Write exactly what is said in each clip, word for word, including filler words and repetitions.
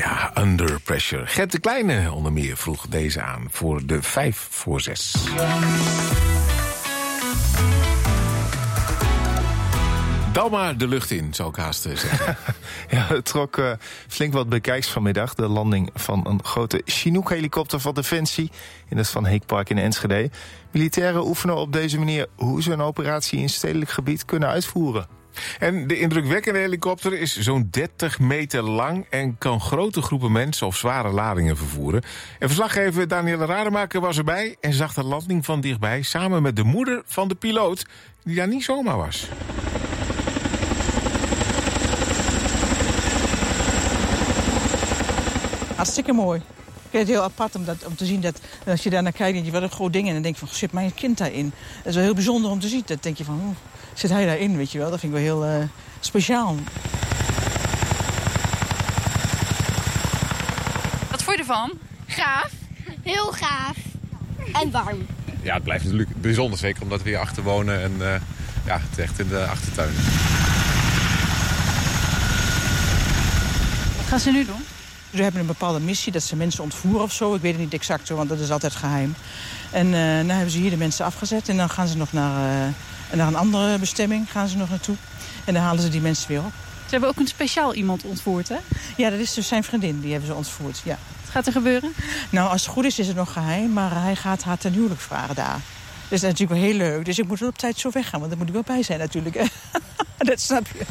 Ja, Under Pressure. Gert de Kleine onder meer vroeg deze aan voor de vijf voor zes. Dan maar de lucht in, zou ik haast zeggen. Ja, het trok uh, flink wat bekijks vanmiddag. De landing van een grote Chinook-helikopter van Defensie in het Van Heekpark in Enschede. Militairen oefenen op deze manier hoe ze een operatie in stedelijk gebied kunnen uitvoeren. En de indrukwekkende helikopter is zo'n dertig meter lang en kan grote groepen mensen of zware ladingen vervoeren. En verslaggever Danielle Rademaker was erbij en zag de landing van dichtbij samen met de moeder van de piloot, die daar niet zomaar was. Hartstikke mooi. Ik vind het heel apart om, dat, om te zien dat als je daar naar kijkt, je wat een groot ding en dan denk je van, zit mijn kind daarin? Dat is wel heel bijzonder om te zien. Dan denk je van, oh, zit hij daarin, weet je wel? Dat vind ik wel heel uh, speciaal. Wat vond je ervan? Gaaf. Heel gaaf. En warm. Ja, het blijft natuurlijk bijzonder, zeker omdat we hier achter wonen en uh, ja, het echt in de achtertuin. Wat gaan ze nu doen? Ze hebben een bepaalde missie, dat ze mensen ontvoeren of zo. Ik weet het niet exact zo, want dat is altijd geheim. En uh, dan hebben ze hier de mensen afgezet en dan gaan ze nog naar, uh, naar een andere bestemming gaan ze nog naartoe. En dan halen ze die mensen weer op. Ze hebben ook een speciaal iemand ontvoerd, hè? Ja, dat is dus zijn vriendin, die hebben ze ontvoerd, ja. Wat gaat er gebeuren? Nou, als het goed is, is het nog geheim, maar hij gaat haar ten huwelijk vragen daar. Dus dat is natuurlijk wel heel leuk. Dus ik moet wel op tijd zo weggaan, want daar moet ik wel bij zijn natuurlijk. Dat snap je.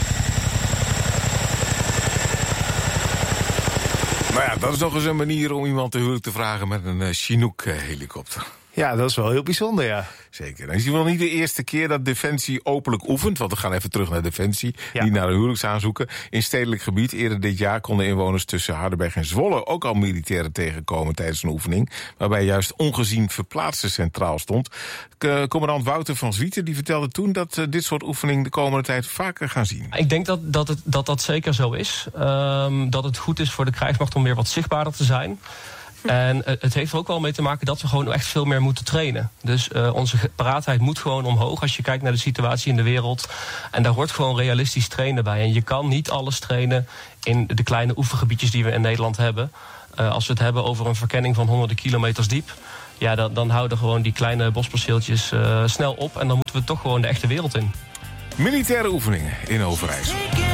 Nou ja, dat is nog eens een manier om iemand te huwelijk te vragen met een uh, Chinook-helikopter. Ja, dat is wel heel bijzonder, ja. Zeker. Dan is het wel niet de eerste keer dat Defensie openlijk oefent. Want we gaan even terug naar Defensie. Ja. Die naar een huwelijksaanzoeken. In stedelijk gebied. Eerder dit jaar konden inwoners tussen Hardenberg en Zwolle ook al militairen tegenkomen tijdens een oefening. Waarbij juist ongezien verplaatsen centraal stond. K- commandant Wouter van Zwieten die vertelde toen dat uh, dit soort oefeningen de komende tijd vaker gaan zien. Ik denk dat dat, het, dat, dat zeker zo is. Um, dat het goed is voor de krijgsmacht om weer wat zichtbaarder te zijn. En het heeft er ook wel mee te maken dat we gewoon echt veel meer moeten trainen. Dus uh, onze paraatheid moet gewoon omhoog als je kijkt naar de situatie in de wereld. En daar hoort gewoon realistisch trainen bij. En je kan niet alles trainen in de kleine oefengebiedjes die we in Nederland hebben. Uh, als we het hebben over een verkenning van honderden kilometers diep, ja, dan, dan houden gewoon die kleine bosperceeltjes uh, snel op. En dan moeten we toch gewoon de echte wereld in. Militaire oefeningen in Overijssel.